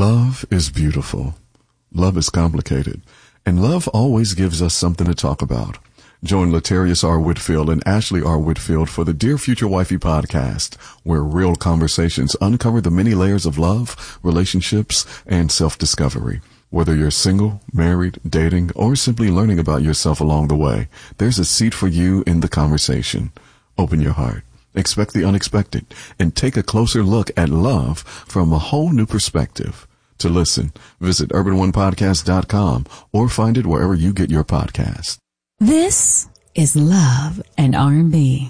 Love is beautiful. Love is complicated. And love always gives us something to talk about. Join Latarius R. Whitfield and Ashley R. Whitfield for the Dear Future Wifey podcast, where real conversations uncover the many layers of love, relationships, and self-discovery. Whether you're single, married, dating, or simply learning about yourself along the way, there's a seat for you in the conversation. Open your heart, expect the unexpected, and take a closer look at love from a whole new perspective. To listen, visit urbanonepodcast.com or find it wherever you get your podcast. This is Love and R&B.